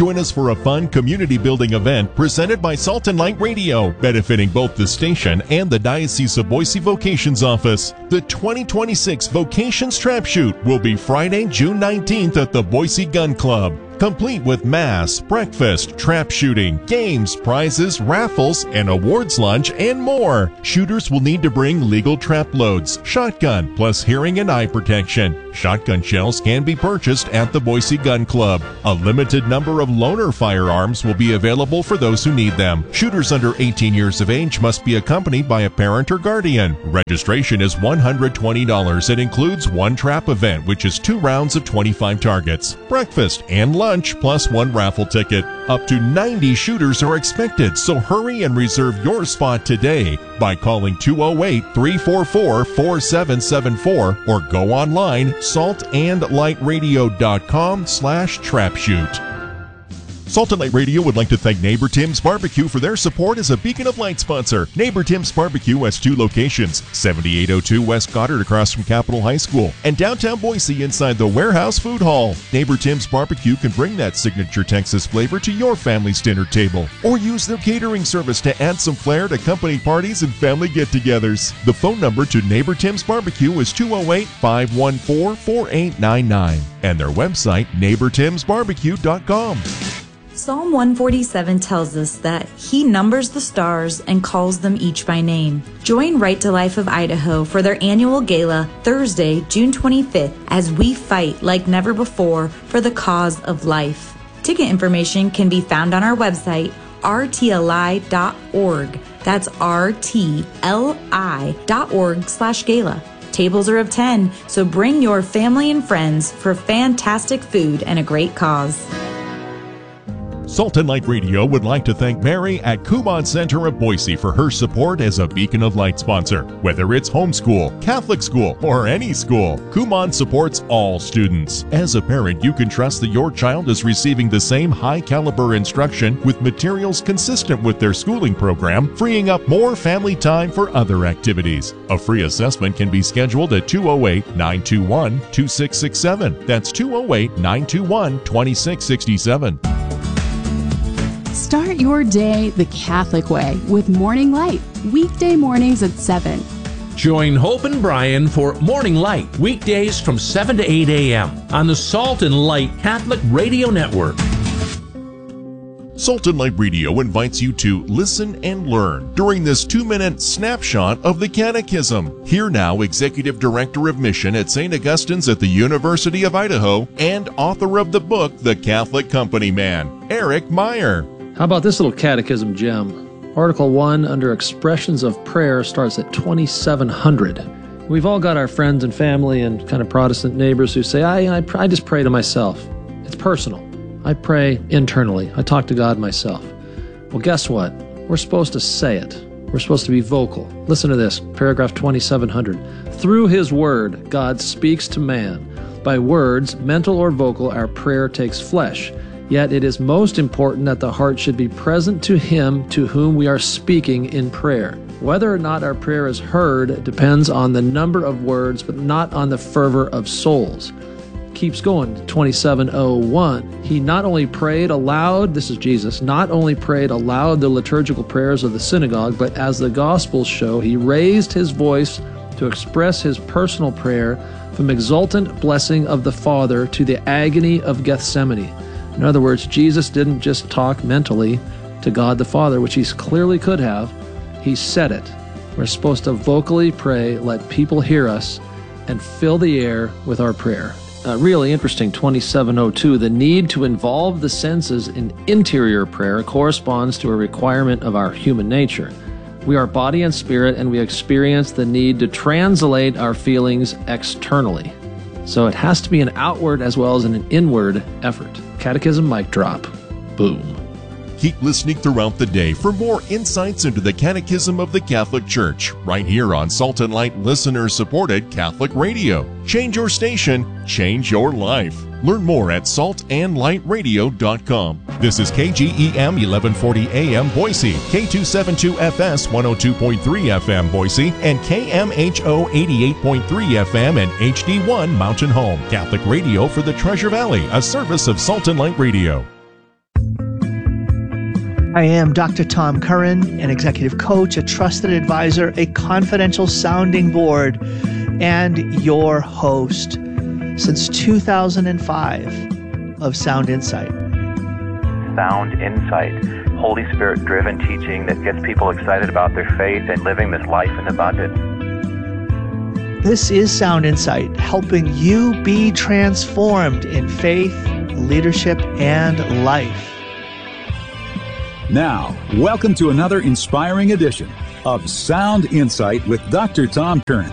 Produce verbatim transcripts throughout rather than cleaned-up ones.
Join us for a fun community-building event presented by Salt and Light Radio, benefiting both the station and the Diocese of Boise Vocations Office. The twenty twenty-six Vocations Trap Shoot will be Friday, June nineteenth at the Boise Gun Club. Complete with mass, breakfast, trap shooting, games, prizes, raffles, an awards lunch, and more. Shooters will need to bring legal trap loads, shotgun, plus hearing and eye protection. Shotgun shells can be purchased at the Boise Gun Club. A limited number of loaner firearms will be available for those who need them. Shooters under eighteen years of age must be accompanied by a parent or guardian. Registration is one hundred twenty dollars. It includes one trap event, which is two rounds of twenty-five targets, breakfast, and lunch. Plus one raffle ticket. Up to ninety shooters are expected, so hurry and reserve your spot today by calling two oh eight, three four four, four seven seven four or go online salt and light radio dot com slash trap shoot. Salt and Light Radio would like to thank Neighbor Tim's Barbecue for their support as a Beacon of Light sponsor. Neighbor Tim's Barbecue has two locations, seventy-eight oh two West Goddard across from Capitol High School and downtown Boise inside the Warehouse Food Hall. Neighbor Tim's Barbecue can bring that signature Texas flavor to your family's dinner table or use their catering service to add some flair to company parties and family get-togethers. The phone number to Neighbor Tim's Barbecue is two oh eight, five one four, four eight nine nine and their website neighbor tims barbecue dot com. Psalm one forty-seven tells us that He numbers the stars and calls them each by name. Join Right to Life of Idaho for their annual gala Thursday, June twenty-fifth, as we fight like never before for the cause of life. Ticket information can be found on our website, r t l i dot org. That's r t l i dot org slash gala. Tables are of ten, so bring your family and friends for fantastic food and a great cause. Salt and Light Radio would like to thank Mary at Kumon Center of Boise for her support as a Beacon of Light sponsor. Whether it's homeschool, Catholic school, or any school, Kumon supports all students. As a parent, you can trust that your child is receiving the same high-caliber instruction with materials consistent with their schooling program, freeing up more family time for other activities. A free assessment can be scheduled at two oh eight, nine two one, two six six seven. That's two oh eight, nine two one, two six six seven. Start your day the Catholic way with Morning Light, weekday mornings at seven. Join Hope and Brian for Morning Light, weekdays from seven to eight a.m. on the Salt and Light Catholic Radio Network. Salt and Light Radio invites you to listen and learn during this two-minute snapshot of the Catechism. Here now, Executive Director of Mission at Saint Augustine's at the University of Idaho and author of the book, The Catholic Company Man, Eric Meyer. How about this little catechism gem? Article one under Expressions of Prayer starts at twenty-seven hundred. We've all got our friends and family and kind of Protestant neighbors who say, I, I, I just pray to myself. It's personal. I pray internally. I talk to God myself. Well, guess what? We're supposed to say it. We're supposed to be vocal. Listen to this, paragraph twenty-seven hundred. Through His Word, God speaks to man. By words, mental or vocal, our prayer takes flesh. Yet it is most important that the heart should be present to Him to whom we are speaking in prayer. Whether or not our prayer is heard depends on the number of words, but not on the fervor of souls. Keeps going, twenty-seven oh one. He not only prayed aloud, this is Jesus, not only prayed aloud the liturgical prayers of the synagogue, but as the Gospels show, He raised His voice to express His personal prayer from exultant blessing of the Father to the agony of Gethsemane. In other words, Jesus didn't just talk mentally to God the Father, which He clearly could have. He said it. We're supposed to vocally pray, let people hear us, and fill the air with our prayer. Uh, really interesting, twenty-seven oh two. The need to involve the senses in interior prayer corresponds to a requirement of our human nature. We are body and spirit, and we experience the need to translate our feelings externally. So it has to be an outward as well as an inward effort. Catechism mic drop. Boom. Keep listening throughout the day for more insights into the Catechism of the Catholic Church, right here on Salt and Light listener-supported Catholic Radio. Change your station, change your life. Learn more at salt and light radio dot com. This is K G E M eleven forty A M Boise, K two seventy-two F S one oh two point three F M Boise, and K M H O eighty-eight point three F M and H D one Mountain Home. Catholic Radio for the Treasure Valley, a service of Salt and Light Radio. I am Doctor Tom Curran, an executive coach, a trusted advisor, a confidential sounding board, and your host since two thousand five of Sound Insight. Sound Insight, Holy Spirit-driven teaching that gets people excited about their faith and living this life in abundance. This is Sound Insight, helping you be transformed in faith, leadership, and life. Now, welcome to another inspiring edition of Sound Insight with Doctor Tom Curran.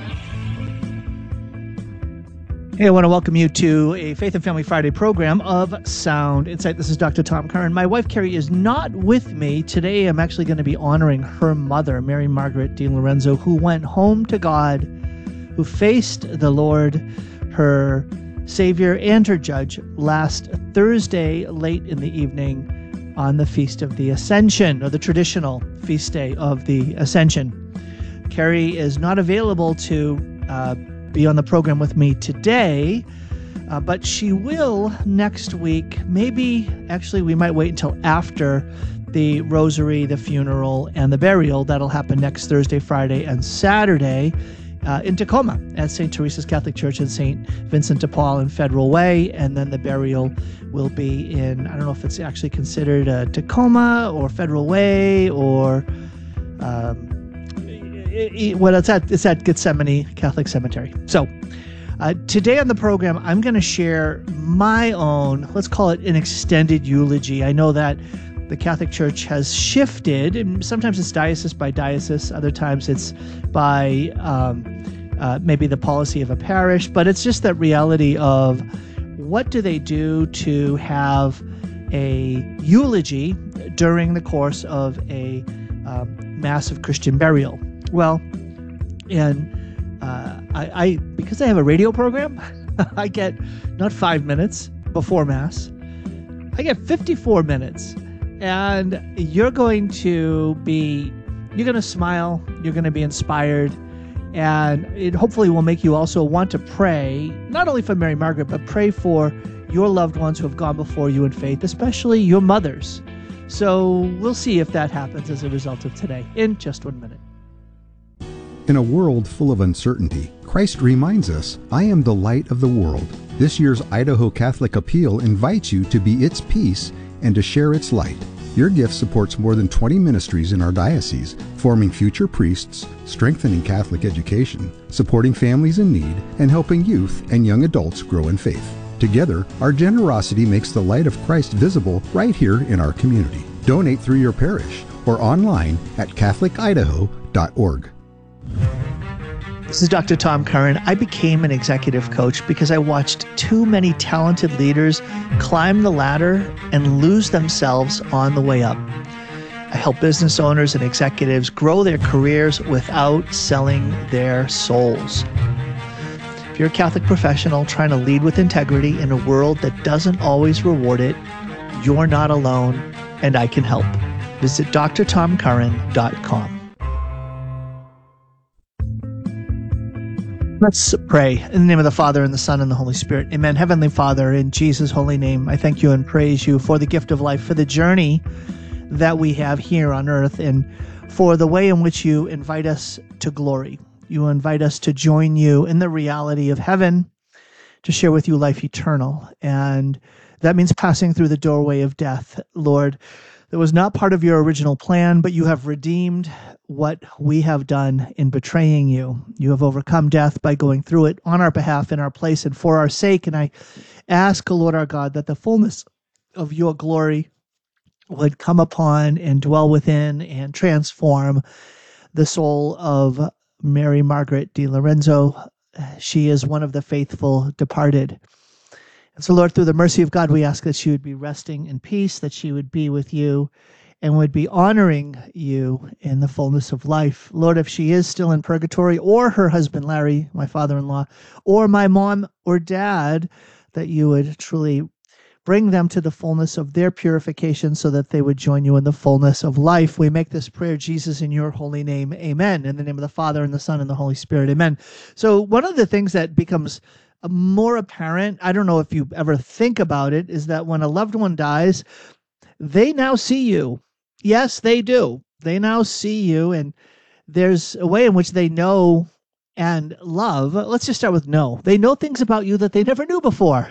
Hey, I want to welcome you to a Faith and Family Friday program of Sound Insight. This is Doctor Tom Curran. My wife, Carrie, is not with me. Today, I'm actually going to be honoring her mother, Mary Margaret DiLorenzo, who went home to God, who faced the Lord, her Savior and her Judge, last Thursday late in the evening on the Feast of the Ascension, or the traditional feast day of the Ascension. Carrie is not available to uh, be on the program with me today, uh, but she will next week. Maybe, actually, we might wait until after the rosary, the funeral, and the burial. That'll happen next Thursday, Friday, and Saturday uh, in Tacoma at Saint Teresa's Catholic Church in Saint Vincent de Paul in Federal Way, and then the burial will be in, I don't know if it's actually considered a Tacoma or Federal Way or um, well, it's at, it's at Gethsemane Catholic Cemetery. So uh, today on the program, I'm going to share my own, let's call it an extended eulogy. I know that the Catholic Church has shifted, and sometimes it's diocese by diocese, other times it's by um, uh, maybe the policy of a parish, but it's just that reality of what do they do to have a eulogy during the course of a um, massive Christian burial? Well, and uh, I, I because I have a radio program, I get not five minutes before Mass, I get fifty-four minutes, and you're going to be, you're going to smile, you're going to be inspired, and it hopefully will make you also want to pray, not only for Mary Margaret, but pray for your loved ones who have gone before you in faith, especially your mothers. So we'll see if that happens as a result of today in just one minute. In a world full of uncertainty, Christ reminds us, I am the light of the world. This year's Idaho Catholic Appeal invites you to be its peace and to share its light. Your gift supports more than twenty ministries in our diocese, forming future priests, strengthening Catholic education, supporting families in need, and helping youth and young adults grow in faith. Together, our generosity makes the light of Christ visible right here in our community. Donate through your parish or online at catholic idaho dot org. This is Doctor Tom Curran. I became an executive coach because I watched too many talented leaders climb the ladder and lose themselves on the way up. I help business owners and executives grow their careers without selling their souls. If you're a Catholic professional trying to lead with integrity in a world that doesn't always reward it, you're not alone, and I can help. Visit d r tom curran dot com. Let's pray. In the name of the Father, and the Son, and the Holy Spirit. Amen. Heavenly Father, in Jesus' holy name, I thank you and praise you for the gift of life, for the journey that we have here on earth, and for the way in which you invite us to glory. You invite us to join you in the reality of heaven, to share with you life eternal. And that means passing through the doorway of death, Lord. That was not part of your original plan, but you have redeemed what we have done in betraying you. You have overcome death by going through it on our behalf, in our place, and for our sake. And I ask, O Lord our God, that the fullness of your glory would come upon and dwell within and transform the soul of Mary Margaret DiLorenzo. She is one of the faithful departed. And so, Lord, through the mercy of God, we ask that she would be resting in peace, that she would be with you and would be honoring you in the fullness of life. Lord, if she is still in purgatory, or her husband, Larry, my father-in-law, or my mom or dad, that you would truly bring them to the fullness of their purification so that they would join you in the fullness of life. We make this prayer, Jesus, in your holy name. Amen. In the name of the Father, and the Son, and the Holy Spirit. Amen. So one of the things that becomes more apparent, I don't know if you ever think about it, is that when a loved one dies, they now see you. Yes, they do. They now see you, and there's a way in which they know and love. Let's just start with know. They know things about you that they never knew before.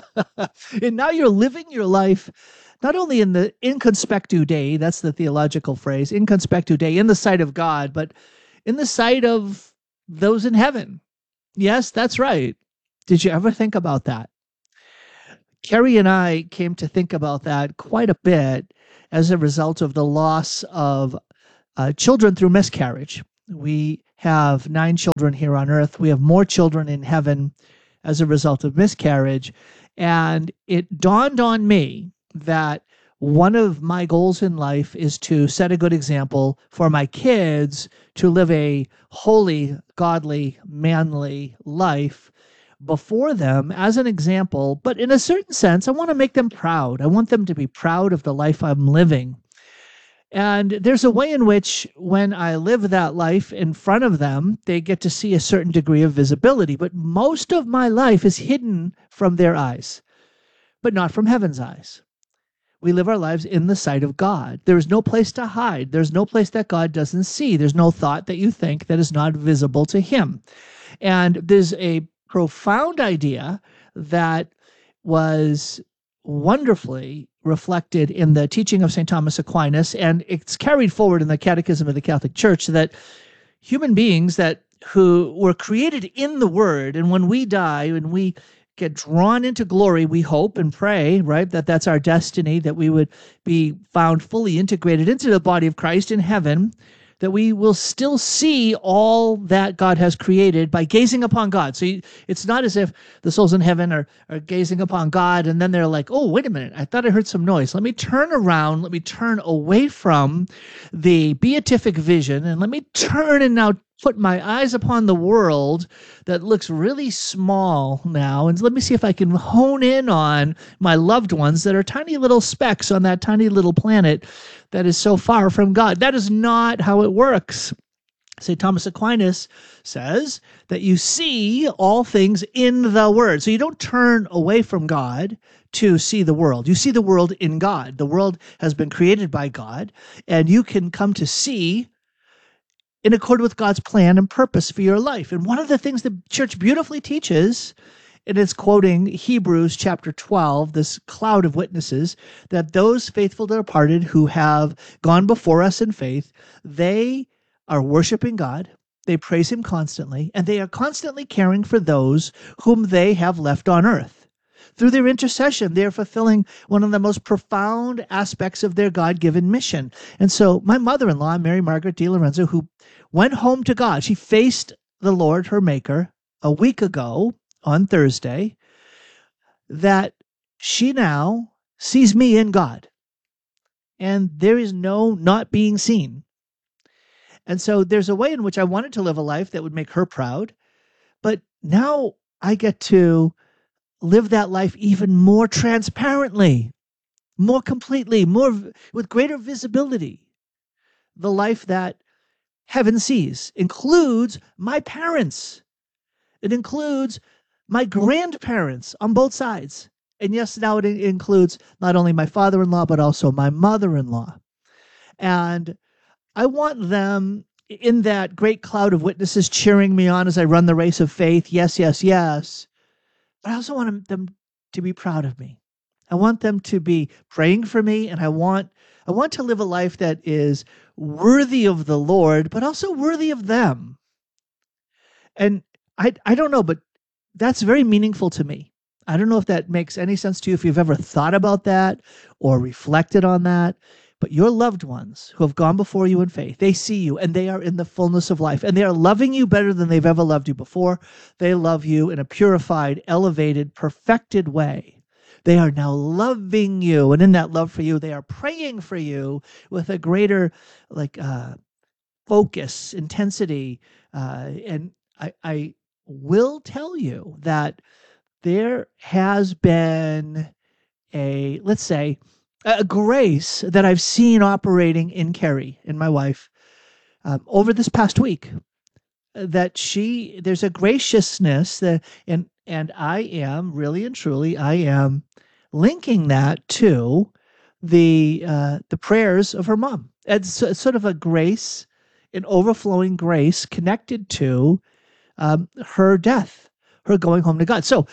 And now you're living your life not only in the in conspectu Dei, that's the theological phrase, in conspectu Dei, in the sight of God, but in the sight of those in heaven. Yes, that's right. Did you ever think about that? Carrie and I came to think about that quite a bit as a result of the loss of uh, children through miscarriage. We have nine children here on earth. We have more children in heaven as a result of miscarriage. And it dawned on me that one of my goals in life is to set a good example for my kids to live a holy, godly, manly life before them as an example. But in a certain sense, I want to make them proud. I want them to be proud of the life I'm living. And there's a way in which when I live that life in front of them, they get to see a certain degree of visibility. But most of my life is hidden from their eyes, but not from heaven's eyes. We live our lives in the sight of God. There is no place to hide. There's no place that God doesn't see. There's no thought that you think that is not visible to him. And there's a profound idea that was wonderfully reflected in the teaching of Saint Thomas Aquinas, and it's carried forward in the Catechism of the Catholic Church, that human beings that who were created in the Word, and when we die and we get drawn into glory, we hope and pray, right, that that's our destiny, that we would be found fully integrated into the body of Christ in heaven, that we will still see all that God has created by gazing upon God. So you, it's not as if the souls in heaven are, are gazing upon God and then they're like, oh, wait a minute, I thought I heard some noise. Let me turn around, let me turn away from the beatific vision, and let me turn and now put my eyes upon the world that looks really small now, and let me see if I can hone in on my loved ones that are tiny little specks on that tiny little planet that is so far from God. That is not how it works. Saint Thomas Aquinas says that you see all things in the Word. So you don't turn away from God to see the world. You see the world in God. The world has been created by God, and you can come to see in accord with God's plan and purpose for your life. And one of the things the church beautifully teaches, and it's quoting Hebrews chapter twelve, this cloud of witnesses, that those faithful departed who have gone before us in faith, they are worshiping God, they praise him constantly, and they are constantly caring for those whom they have left on earth. Through their intercession, they are fulfilling one of the most profound aspects of their God-given mission. And so my mother-in-law, Mary Margaret Di Lorenzo, who went home to God, she faced the Lord, her maker, a week ago on Thursday, that she now sees me in God. And there is no not being seen. And so there's a way in which I wanted to live a life that would make her proud. But now I get to live that life even more transparently, more completely, more with greater visibility. The life that heaven sees includes my parents. It includes my grandparents on both sides. And yes, now it includes not only my father-in-law, but also my mother-in-law. And I want them in that great cloud of witnesses cheering me on as I run the race of faith. Yes, yes, yes. But I also want them to be proud of me. I want them to be praying for me, and I want I want to live a life that is worthy of the Lord, but also worthy of them. And I I don't know, but that's very meaningful to me. I don't know if that makes any sense to you, if you've ever thought about that or reflected on that. But your loved ones who have gone before you in faith, they see you and they are in the fullness of life, and they are loving you better than they've ever loved you before. They love you in a purified, elevated, perfected way. They are now loving you, and in that love for you, they are praying for you with a greater like uh, focus, intensity. Uh, and I, I will tell you that there has been a, let's say, a grace that I've seen operating in Carrie, in my wife, um, over this past week. That she, there's a graciousness that, and and I am really and truly, I am linking that to the uh, the prayers of her mom. It's, it's sort of a grace, an overflowing grace connected to um, her death, her going home to God. So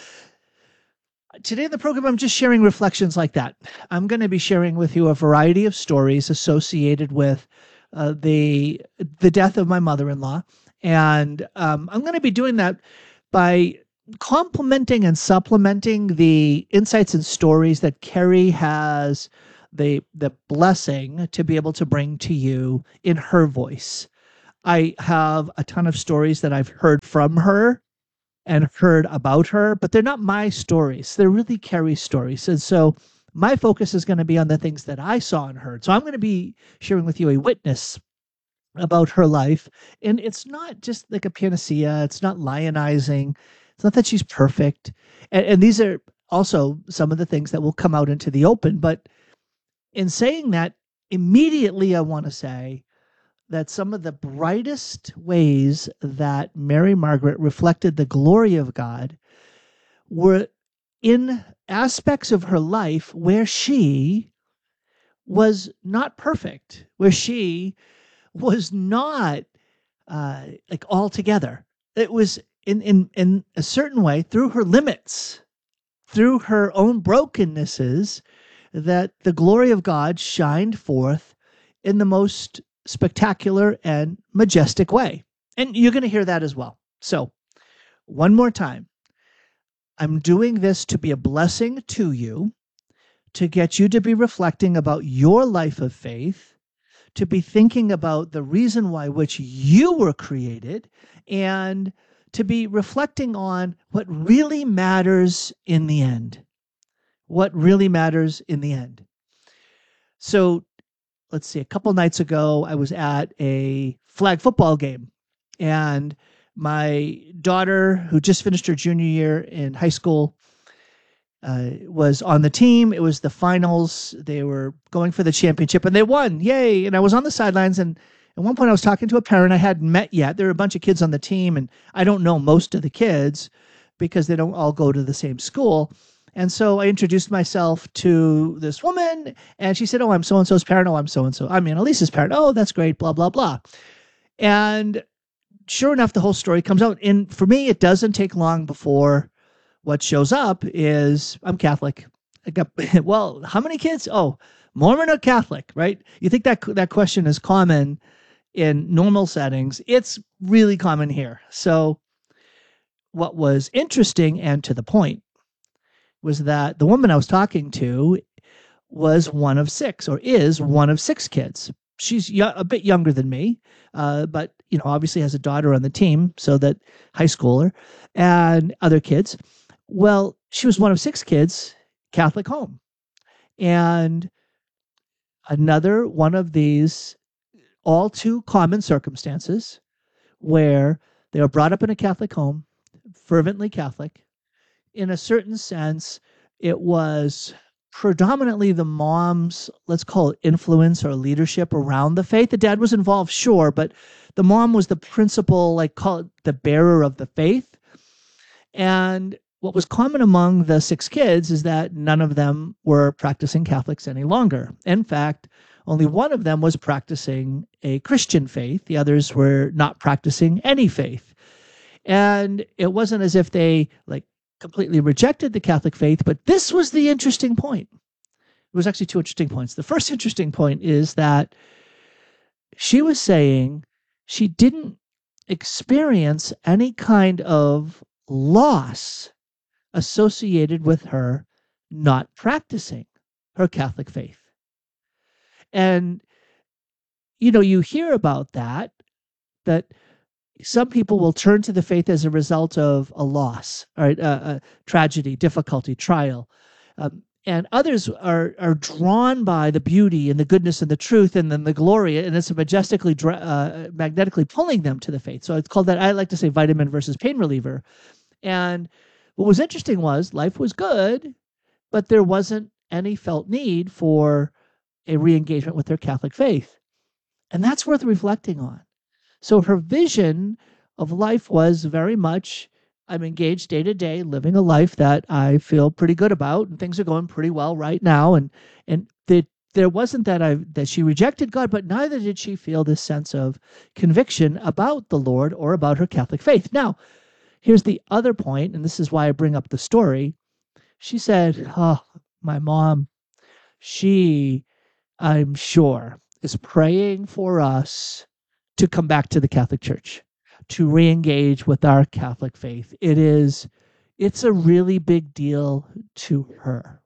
today in the program, I'm just sharing reflections like that. I'm going to be sharing with you a variety of stories associated with uh, the the death of my mother-in-law, and um, I'm going to be doing that by complementing and supplementing the insights and stories that Carrie has the the blessing to be able to bring to you in her voice. I have a ton of stories that I've heard from her and heard about her, but they're not my stories. They're really Carrie's stories. And so my focus is going to be on the things that I saw and heard. So I'm going to be sharing with you a witness about her life. And it's not just like a panacea. It's not lionizing. It's not that she's perfect. And, and these are also some of the things that will come out into the open. But in saying that, immediately I want to say that some of the brightest ways that Mary Margaret reflected the glory of God were in aspects of her life where she was not perfect, where she was not uh, like all together. It was in, in, in a certain way, through her limits, through her own brokennesses, that the glory of God shined forth in the most spectacular and majestic way. And you're going to hear that as well. So one more time, I'm doing this to be a blessing to you, to get you to be reflecting about your life of faith, to be thinking about the reason why which you were created, and to be reflecting on what really matters in the end. What really matters in the end. So let's see, a couple nights ago, I was at a flag football game, and my daughter, who just finished her junior year in high school, uh, was on the team. It was the finals. They were going for the championship, and they won. Yay. And I was on the sidelines, and at one point I was talking to a parent I hadn't met yet. There were a bunch of kids on the team, and I don't know most of the kids because they don't all go to the same school. And so I introduced myself to this woman, and she said, oh, I'm so-and-so's parent. Oh, I'm so-and-so. I'm Annalise's parent. Oh, that's great, blah, blah, blah. And sure enough, the whole story comes out. And for me, it doesn't take long before what shows up is I'm Catholic. I got, well, how many kids? Oh, Mormon or Catholic, right? You think that that question is common in normal settings. It's really common here. So what was interesting and to the point was that the woman I was talking to was one of six, or is one of six kids. She's y- a bit younger than me, uh, but you know, obviously has a daughter on the team, so that high schooler and other kids. Well, she was one of six kids, Catholic home, and another one of these all too common circumstances where they were brought up in a Catholic home, fervently Catholic. In a certain sense, it was predominantly the mom's, let's call it influence or leadership around the faith. The dad was involved, sure, but the mom was the principal, like call it the bearer of the faith. And what was common among the six kids is that none of them were practicing Catholics any longer. In fact, only one of them was practicing a Christian faith. The others were not practicing any faith. And it wasn't as if they like completely rejected the Catholic faith, but this was the interesting point. It was actually two interesting points. The first interesting point is that she was saying she didn't experience any kind of loss associated with her not practicing her Catholic faith. And, you know, you hear about that, that some people will turn to the faith as a result of a loss, right? A, a tragedy, difficulty, trial. Um, and others are are drawn by the beauty and the goodness and the truth and then the glory, and it's majestically, uh, magnetically pulling them to the faith. So it's called that, I like to say, vitamin versus pain reliever. And what was interesting was life was good, but there wasn't any felt need for a re-engagement with their Catholic faith. And that's worth reflecting on. So her vision of life was very much, I'm engaged day to day, living a life that I feel pretty good about, and things are going pretty well right now. And and the there wasn't that I that she rejected God, but neither did she feel this sense of conviction about the Lord or about her Catholic faith. Now, here's the other point, and this is why I bring up the story. She said, oh, my mom, she, I'm sure, is praying for us to come back to the Catholic Church, to re-engage with our Catholic faith. It is, it's a really big deal to her.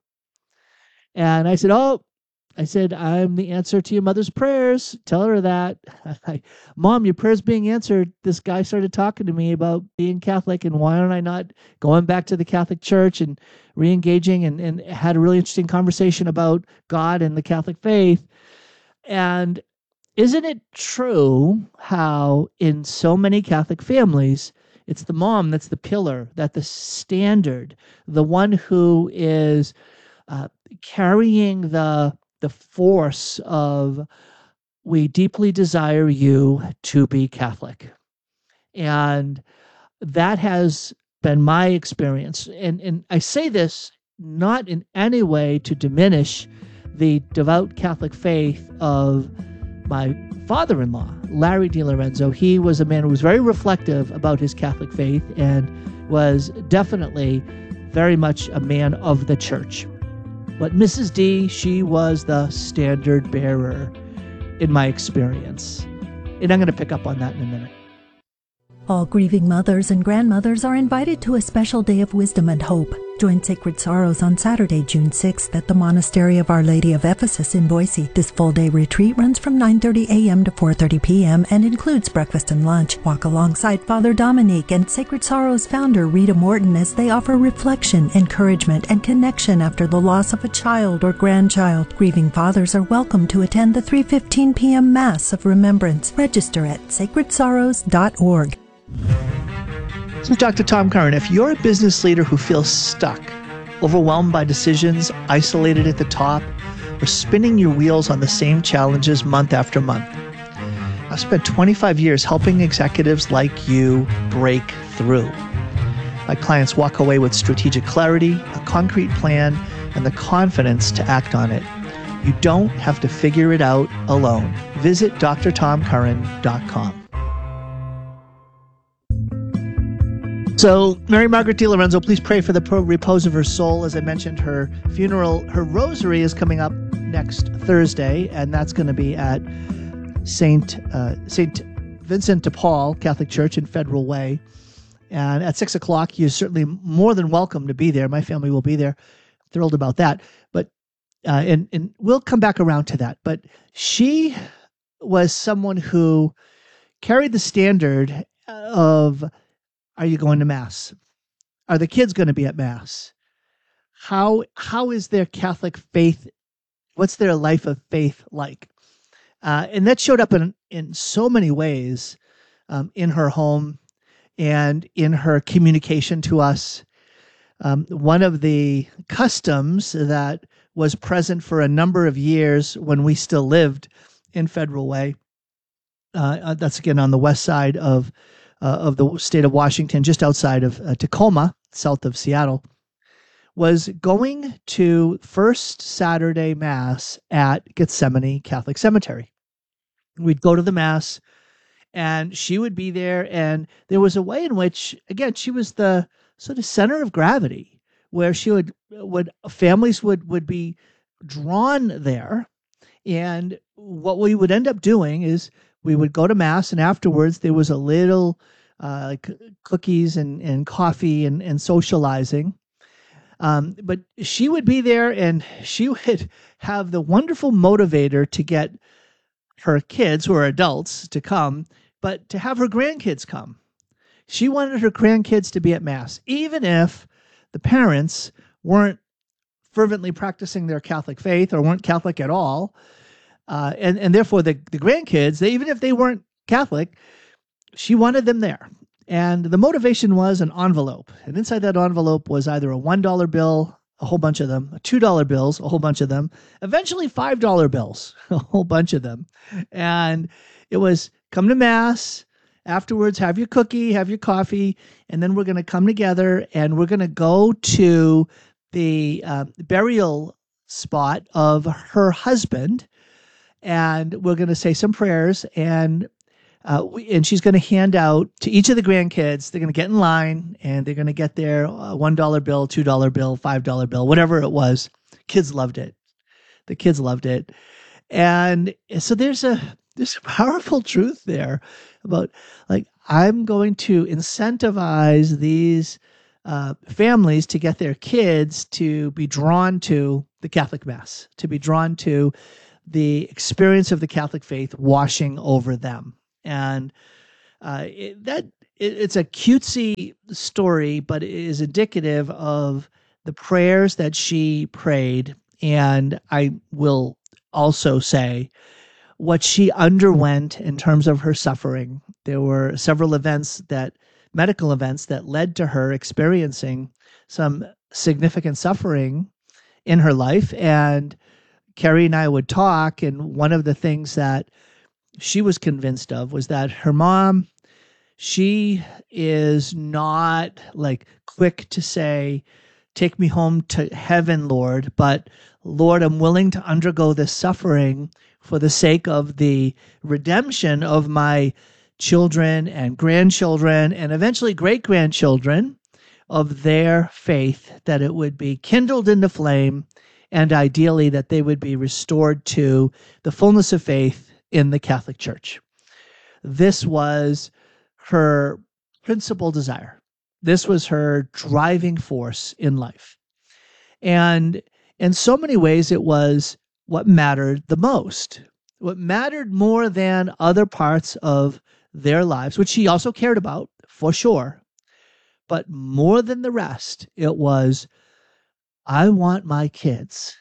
And I said, oh, I said, I'm the answer to your mother's prayers. Tell her that. Mom, your prayer's being answered. This guy started talking to me about being Catholic and why aren't I not going back to the Catholic Church and re-engaging, and, and had a really interesting conversation about God and the Catholic faith. And isn't it true how in so many Catholic families, it's the mom that's the pillar, that the standard, the one who is uh, carrying the the force of, we deeply desire you to be Catholic. And that has been my experience. And, and I say this not in any way to diminish the devout Catholic faith of my father-in-law, Larry DiLorenzo. He was a man who was very reflective about his Catholic faith and was definitely very much a man of the church. But Missus D, she was the standard bearer in my experience. And I'm going to pick up on that in a minute. All grieving mothers and grandmothers are invited to a special day of wisdom and hope. Join Sacred Sorrows on Saturday, June sixth at the Monastery of Our Lady of Ephesus in Boise. This full-day retreat runs from nine thirty a.m. to four thirty p.m. and includes breakfast and lunch. Walk alongside Father Dominique and Sacred Sorrows founder Rita Morton as they offer reflection, encouragement, and connection after the loss of a child or grandchild. Grieving fathers are welcome to attend the three fifteen p.m. Mass of Remembrance. Register at sacred sorrows dot org. This is Doctor Tom Curran. If you're a business leader who feels stuck, overwhelmed by decisions, isolated at the top, or spinning your wheels on the same challenges month after month, I've spent twenty-five years helping executives like you break through. My clients walk away with strategic clarity, a concrete plan, and the confidence to act on it. You don't have to figure it out alone. Visit d r tom curran dot com. So, Mary Margaret DiLorenzo, please pray for the repose of her soul. As I mentioned, her funeral, her rosary is coming up next Thursday, and that's going to be at Saint uh, Saint Vincent de Paul Catholic Church in Federal Way. And at six o'clock, you're certainly more than welcome to be there. My family will be there. Thrilled about that. But uh, and and we'll come back around to that. But she was someone who carried the standard of, are you going to Mass? Are the kids going to be at Mass? How how is their Catholic faith? What's their life of faith like? Uh, and that showed up in in so many ways um, in her home and in her communication to us. Um, one of the customs that was present for a number of years when we still lived in Federal Way, uh, that's again on the west side of Uh, of the state of Washington, just outside of uh, Tacoma, south of Seattle, was going to First Saturday Mass at Gethsemane Catholic Cemetery. We'd go to the Mass, and she would be there, and there was a way in which, again, she was the sort of center of gravity, where she would, would families would, would be drawn there, and what we would end up doing is we would go to Mass, and afterwards there was a little uh, like cookies and, and coffee and, and socializing. Um, but she would be there, and she would have the wonderful motivator to get her kids, who are adults, to come, but to have her grandkids come. She wanted her grandkids to be at Mass, even if the parents weren't fervently practicing their Catholic faith or weren't Catholic at all. Uh, and, and therefore, the, the grandkids, they, even if they weren't Catholic, she wanted them there. And the motivation was an envelope. And inside that envelope was either a one dollar bill, a whole bunch of them, a two dollar bills, a whole bunch of them, eventually five dollar bills, a whole bunch of them. And it was, come to Mass, afterwards have your cookie, have your coffee, and then we're going to come together and we're going to go to the uh, burial spot of her husband, and we're going to say some prayers, and uh, we, and she's going to hand out to each of the grandkids. They're going to get in line, and they're going to get their uh, one dollar bill, two dollar bill, five dollar bill, whatever it was. Kids loved it. The kids loved it. And so there's a there's a powerful truth there about, like, I'm going to incentivize these uh, families to get their kids to be drawn to the Catholic Mass, to be drawn to the experience of the Catholic faith washing over them. And uh, it, that it, it's a cutesy story, but it is indicative of the prayers that she prayed. And I will also say what she underwent in terms of her suffering. There were several events that, medical events that led to her experiencing some significant suffering in her life. And Carrie and I would talk, and one of the things that she was convinced of was that her mom, she is not like quick to say, take me home to heaven, Lord, but Lord, I'm willing to undergo this suffering for the sake of the redemption of my children and grandchildren and eventually great-grandchildren, of their faith, that it would be kindled into flame, and ideally that they would be restored to the fullness of faith in the Catholic Church. This was her principal desire. This was her driving force in life. And in so many ways, it was what mattered the most. What mattered more than other parts of their lives, which she also cared about, for sure. But more than the rest, it was, I want my kids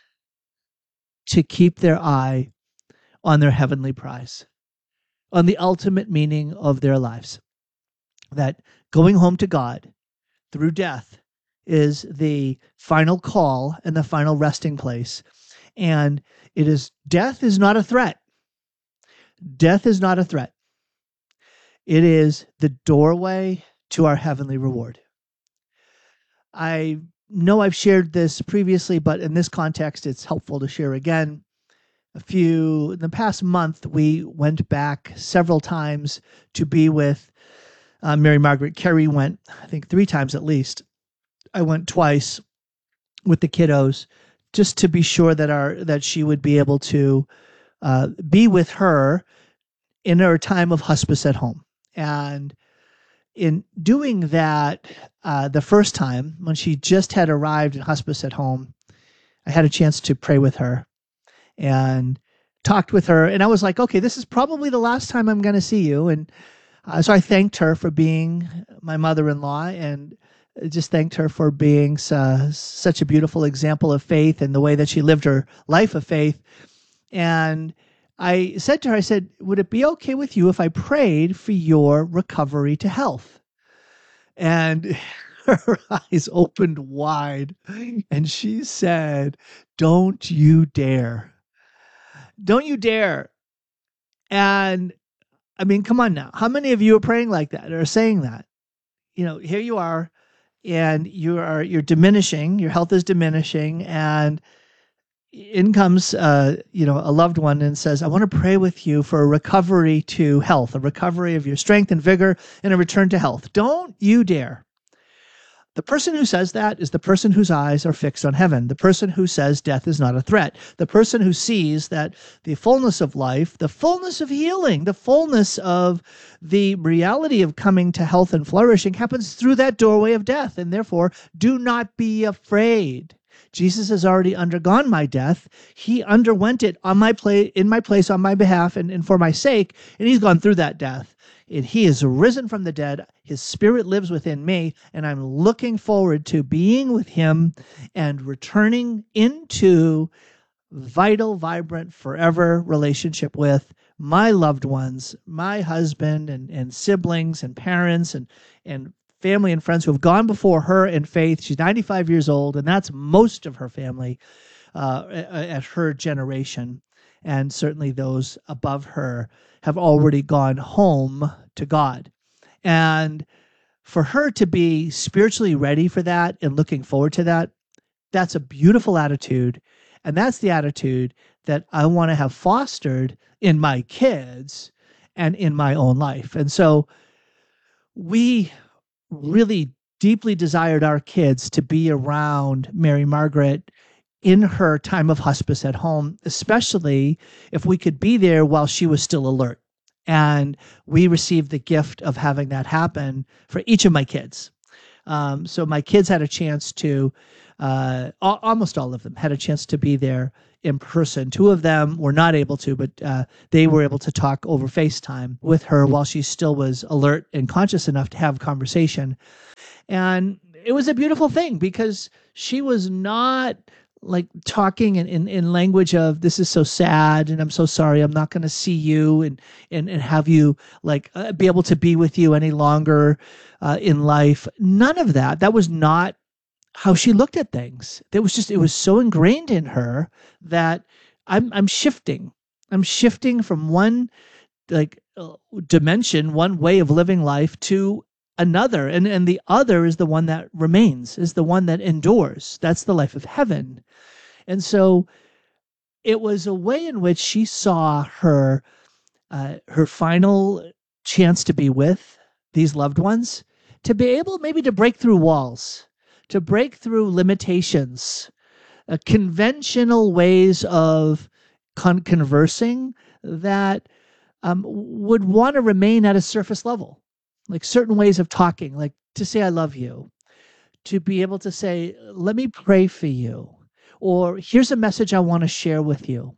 to keep their eye on their heavenly prize, on the ultimate meaning of their lives. That going home to God through death is the final call and the final resting place. And it is, death is not a threat. Death is not a threat. It is the doorway to our heavenly reward. I know I've shared this previously, but in this context, it's helpful to share again. A few, in the past month, we went back several times to be with uh, Mary Margaret. Carrie went, I think, three times at least. I went twice with the kiddos, just to be sure that our that she would be able to uh, be with her in her time of hospice at home. And in doing that, uh, the first time, when she just had arrived in hospice at home, I had a chance to pray with her and talked with her. And I was like, okay, this is probably the last time I'm going to see you. And uh, so I thanked her for being my mother-in-law, and just thanked her for being uh, such a beautiful example of faith and the way that she lived her life of faith. And I said to her, I said, would it be okay with you if I prayed for your recovery to health? And her eyes opened wide, and she said, don't you dare. Don't you dare. And I mean, come on now. How many of you are praying like that or saying that? You know, here you are, and you are, you're diminishing, your health is diminishing, and in comes, uh, you know, a loved one and says, I want to pray with you for a recovery to health, a recovery of your strength and vigor, and a return to health. Don't you dare. The person who says that is the person whose eyes are fixed on heaven, the person who says death is not a threat, the person who sees that the fullness of life, the fullness of healing, the fullness of the reality of coming to health and flourishing happens through that doorway of death, and therefore do not be afraid. Jesus has already undergone my death. He underwent it on my pla- in my place, on my behalf, and, and for my sake, and he's gone through that death. And he is risen from the dead. His spirit lives within me, and I'm looking forward to being with him and returning into vital, vibrant, forever relationship with my loved ones, my husband and, and siblings and parents and, and family and friends who have gone before her in faith. She's ninety-five years old, and that's most of her family uh, at her generation. And certainly those above her have already gone home to God. And for her to be spiritually ready for that and looking forward to that, that's a beautiful attitude. And that's the attitude that I want to have fostered in my kids and in my own life. And so we really deeply desired our kids to be around Mary Margaret in her time of hospice at home, especially if we could be there while she was still alert. And we received the gift of having that happen for each of my kids. Um, so my kids had a chance to, uh, al- almost all of them had a chance to be there in person. Two of them were not able to, but uh, they were able to talk over FaceTime with her while she still was alert and conscious enough to have conversation. And it was a beautiful thing because she was not like talking in, in, in language of, this is so sad and I'm so sorry, I'm not going to see you and, and, and have you like uh, be able to be with you any longer uh, in life. None of that. That was not how she looked at things. It was just, it was so ingrained in her that I'm, I'm shifting. I'm shifting from one like uh, dimension, one way of living life to another. And, and the other is the one that remains, is the one that endures. That's the life of heaven. And so it was a way in which she saw her, uh, her final chance to be with these loved ones, to be able maybe to break through walls, to break through limitations, uh, conventional ways of con- conversing that um, would want to remain at a surface level, like certain ways of talking, like to say, I love you, to be able to say, let me pray for you, or here's a message I want to share with you.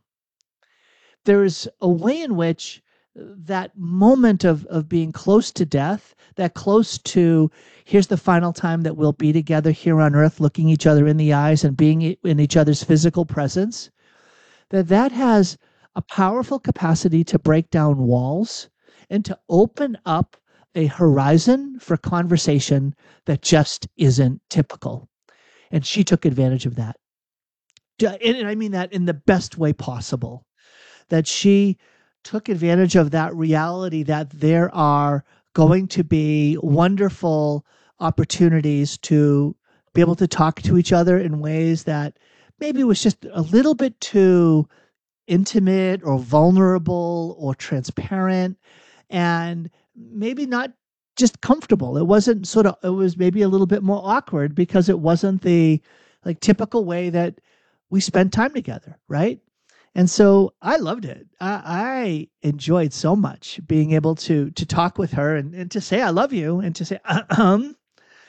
There's a way in which that moment of, of being close to death, that close to, here's the final time that we'll be together here on earth, looking each other in the eyes and being in each other's physical presence, that that has a powerful capacity to break down walls and to open up a horizon for conversation that just isn't typical. And she took advantage of that. And I mean that in the best way possible, that she took advantage of that reality that there are going to be wonderful opportunities to be able to talk to each other in ways that maybe was just a little bit too intimate or vulnerable or transparent, and maybe not just comfortable. It wasn't sort of, it was maybe a little bit more awkward because it wasn't the like typical way that we spend time together, right? And so I loved it. I, I enjoyed so much being able to to talk with her and, and to say I love you and to say um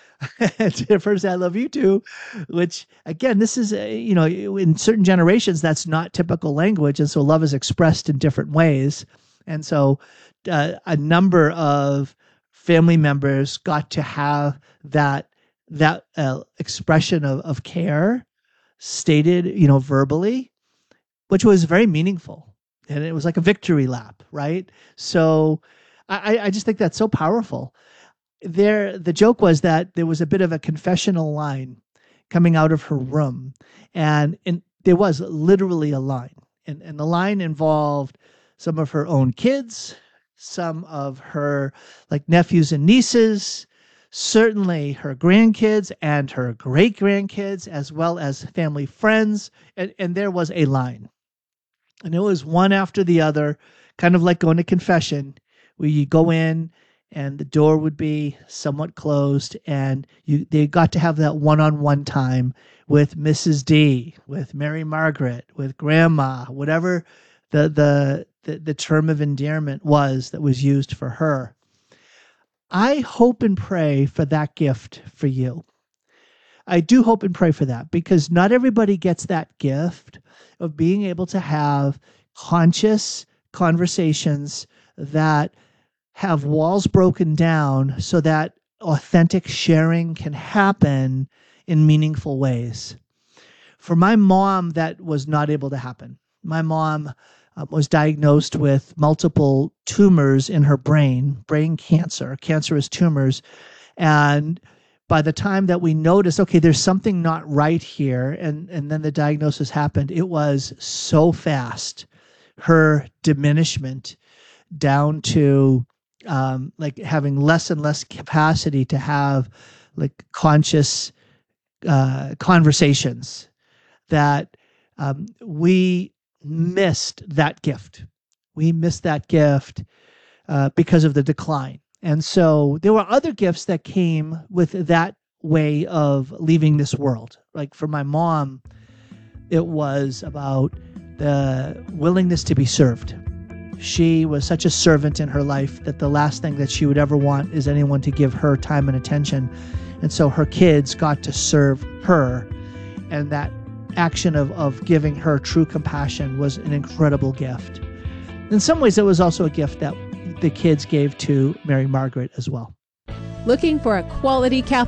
to first say I love you too, which again, this is a, you know, in certain generations that's not typical language, and so love is expressed in different ways. And so uh, a number of family members got to have that that uh, expression of, of care stated, you know, verbally, which was very meaningful. And it was like a victory lap, right? So I, I just think that's so powerful. There, the joke was that there was a bit of a confessional line coming out of her room. And, and there was literally a line. And, and the line involved some of her own kids, some of her like nephews and nieces, certainly her grandkids and her great-grandkids, as well as family friends. And, and there was a line. And it was one after the other, kind of like going to confession, where you go in and the door would be somewhat closed, and you they got to have that one-on-one time with Missus D, with Mary Margaret, with Grandma, whatever the the the, the term of endearment was that was used for her. I hope and pray for that gift for you. I do hope and pray for that, because not everybody gets that gift of being able to have conscious conversations that have walls broken down so that authentic sharing can happen in meaningful ways. For my mom, that was not able to happen. My mom uh, was diagnosed with multiple tumors in her brain, brain cancer, cancerous tumors. And by the time that we noticed, okay, there's something not right here, and, and then the diagnosis happened, it was so fast. Her diminishment down to um, like having less and less capacity to have like conscious uh, conversations, that Um, we missed that gift. We missed that gift uh, because of the decline. And so there were other gifts that came with that way of leaving this world. Like for my mom, it was about the willingness to be served. She was such a servant in her life that the last thing that she would ever want is anyone to give her time and attention. And so her kids got to serve her. And that action of, of giving her true compassion was an incredible gift. In some ways, it was also a gift that the kids gave to Mary Margaret as well. Looking for a quality Catholic